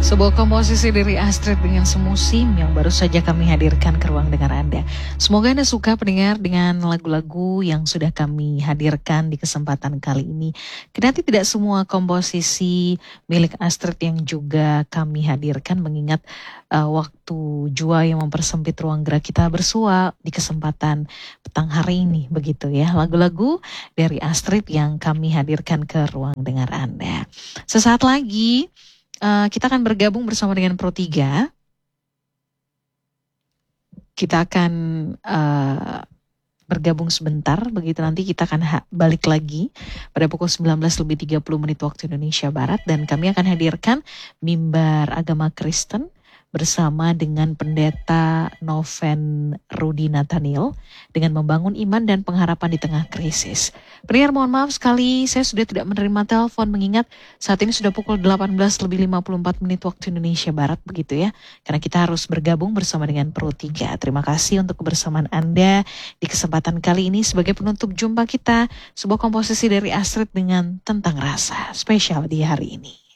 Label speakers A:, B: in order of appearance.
A: Sebuah komposisi dari Astrid dengan Semusim yang baru saja kami hadirkan ke ruang dengar Anda. Semoga Anda suka pendengar dengan lagu-lagu yang sudah kami hadirkan di kesempatan kali ini. Kendati tidak semua komposisi milik Astrid yang juga kami hadirkan, mengingat waktu jua yang mempersempit ruang gerak kita bersua di kesempatan petang hari ini, begitu ya. Lagu-lagu dari Astrid yang kami hadirkan ke ruang dengar Anda. Sesaat lagi kita akan bergabung bersama dengan Pro 3. Kita akan bergabung sebentar, begitu nanti kita akan balik lagi pada pukul 19:30 waktu Indonesia Barat, dan kami akan hadirkan mimbar agama Kristen bersama dengan Pendeta Noven Rudi Nathaniel dengan membangun iman dan pengharapan di tengah krisis. Pendengar, mohon maaf sekali saya sudah tidak menerima telepon, mengingat saat ini sudah pukul 18:54 waktu Indonesia Barat, begitu ya. Karena kita harus bergabung bersama dengan Pro 3. Terima kasih untuk kebersamaan Anda di kesempatan kali ini. Sebagai penutup jumpa kita, sebuah komposisi dari Astrid dengan Tentang Rasa spesial di hari ini.